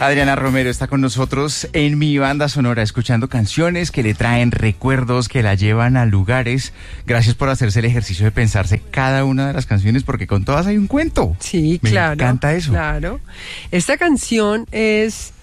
Adriana Romero está con nosotros en Mi Banda Sonora, escuchando canciones que le traen recuerdos, que la llevan a lugares. Gracias por hacerse el ejercicio de pensarse cada una de las canciones, porque con todas hay un cuento. Sí, claro. Me encanta eso. Claro. Esta canción es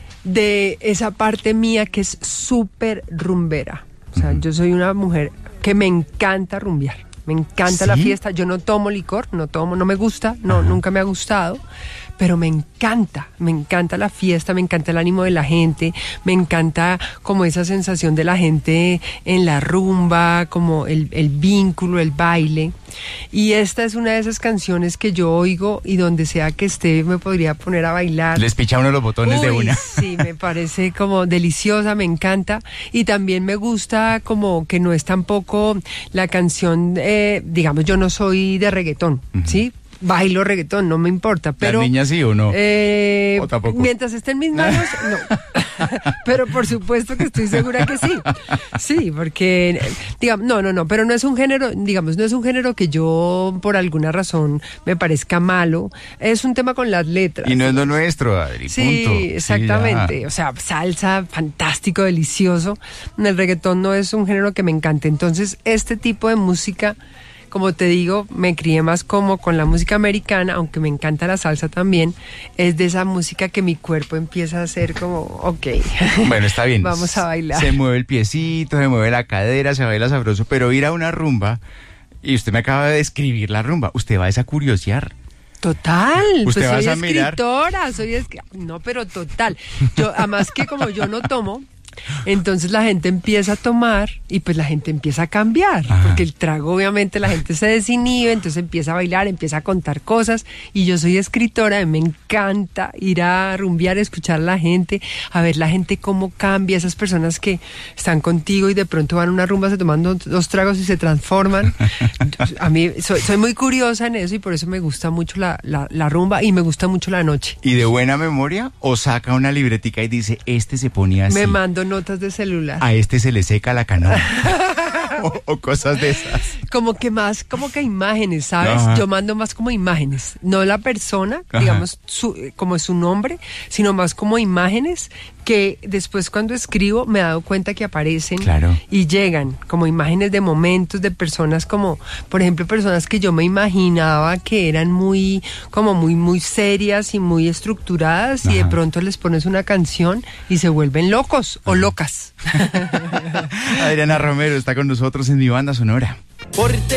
de esa parte mía que es súper rumbera. O sea, yo soy una mujer que me encanta rumbear. Me encanta la fiesta. Yo no tomo licor, no me gusta, nunca me ha gustado, pero me encanta la fiesta, me encanta el ánimo de la gente, me encanta como esa sensación de la gente en la rumba, como el vínculo, el baile. Y esta es una de esas canciones que yo oigo y donde sea que esté me podría poner a bailar. Les picha uno los botones de una. Sí, me parece como deliciosa, me encanta. Y también me gusta como que no es tampoco la canción, digamos, yo no soy de reggaetón, ¿sí? Bailo reggaetón, no me importa, pero... ¿Las niñas sí o no? ¿O tampoco? Mientras esté en mis manos, no. Pero por supuesto que estoy segura que sí. Sí, porque, digamos, no, pero no es un género, digamos, no es un género que yo, por alguna razón, me parezca malo. Es un tema con las letras. Y no es lo nuestro, Adri, sí, punto. Exactamente. Sí, o sea, salsa, fantástico, delicioso. El reggaetón no es un género que me encante. Entonces, este tipo de música... Como te digo, me crié más como con la música americana, aunque me encanta la salsa también. Es de esa música que mi cuerpo empieza a hacer como, ok. Bueno, está bien. Vamos a bailar. Se mueve el piecito, se mueve la cadera, se baila sabroso, pero ir a una rumba, y usted me acaba de describir la rumba, usted va a curiosear. Total, usted pues va soy a mirar. escritora, no, pero total. Yo, además que como yo no tomo, entonces la gente empieza a tomar y pues la gente empieza a cambiar, porque el trago obviamente la gente se desinhibe, entonces empieza a bailar, empieza a contar cosas y yo soy escritora y me encanta ir a rumbear, escuchar a la gente, a ver la gente cómo cambia, esas personas que están contigo y de pronto van a una rumba, se toman dos tragos y se transforman. A mí soy muy curiosa en eso y por eso me gusta mucho la rumba y me gusta mucho la noche. ¿Y de buena memoria o saca una libretica y dice, este se ponía así? Me mando notas de celular. A este se le seca la canoa. o cosas de esas. Como que imágenes, ¿sabes? Ajá. Yo mando más como imágenes, no la persona, digamos, como su nombre, sino más como imágenes que después cuando escribo me he dado cuenta que aparecen y llegan, como imágenes de momentos, de personas como, por ejemplo, personas que yo me imaginaba que eran muy serias y muy estructuradas y de pronto les pones una canción y se vuelven locos o locas. Adriana Romero está con nosotros en Mi Banda Sonora.